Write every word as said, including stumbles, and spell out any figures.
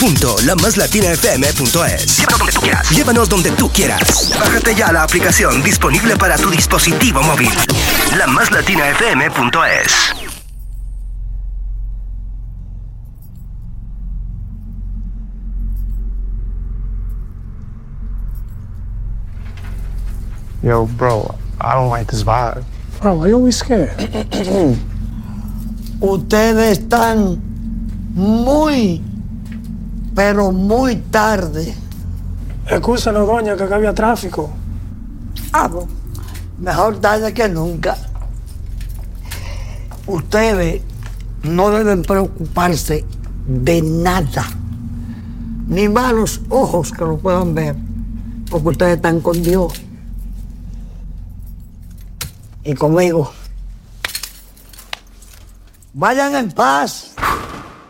punto la más latina f m punto es. Llévanos donde tú quieras. Llévanos donde tú quieras. Bájate ya la aplicación disponible para tu dispositivo móvil. la más latina f m punto es. Yo, bro, I don't like this vibe. Bro, why you always scared? Ustedes están muy, pero muy tarde. Excúsanos, doña, que acá había tráfico. Ah, no. Mejor tarde que nunca. Ustedes no deben preocuparse de nada. Ni malos ojos que lo puedan ver, porque ustedes están con Dios. Y conmigo. Vayan en paz.